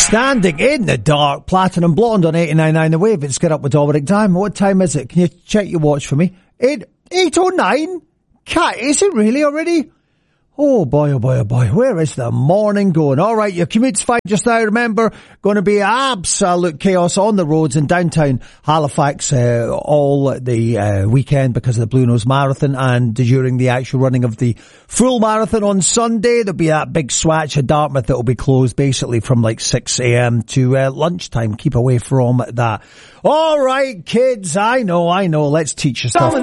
Standing in the dark, Platinum Blonde on 89.9 The Wave. It's Get Up with Dominic Diamond. What time is it? Can you check your watch for me? 8:09? Cat, is it really already? Oh boy, oh boy, oh boy. Where is the morning going? All right, your commute's fine just now. Remember, going to be absolute chaos on the roads in downtown Halifax all the weekend because of the Blue Nose Marathon, and during the actual running of the full marathon on Sunday, there'll be that big swatch of Dartmouth that will be closed basically from like 6 a.m. to lunchtime. Keep away from that. All right, kids, I know. Let's teach you stuff.